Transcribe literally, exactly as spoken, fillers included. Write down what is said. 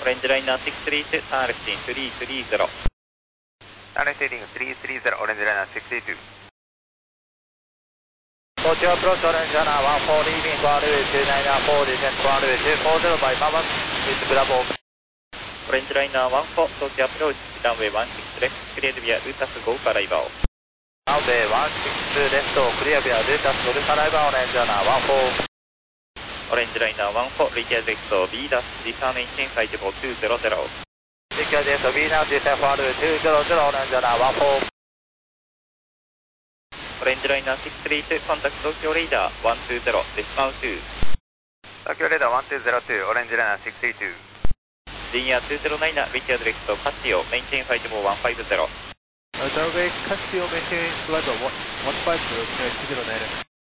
オレンジライナーろくさんにに、ターンレフティンさんさんさんゼロ。 ターンレフティングさんさんさんゼロ、オレンジライナーろくさんにに。 Approach approach orange runner one four leaving one runway two nine four descent one runway two four zero by Mama with Bravo。 オレンジライナーワンフォー、早期アプローチ、ランウェイワンシックスレフト、クリアデビア、ルータスゴー、アライバー。 ランウェイワンシックスレフト、クリアビア、ルータスゴー、アライバー、オレンジライナーワンフォー。 オレンジライナーワンフォー、リキアジェクト、B ダッシュ、リターンエンジンファイトフォーツーゼロゼロ。 リキアジェクト、B ダッシュ、descent one runway two zero zero、オレンジライナーワンフォー。 オレンジライナーろくさんにに、コンタクト東京レーダーワンツーゼロ、デスマウトゥー。 東京レーダーワンツーゼロツー、オレンジライナーろくさんにに。 リニアにゼロナイン、リキアディレクト、カシオ、メインテインファイトフォーワンファイブゼロ。 Runway Casio maintain flight one five zero, two zero nine.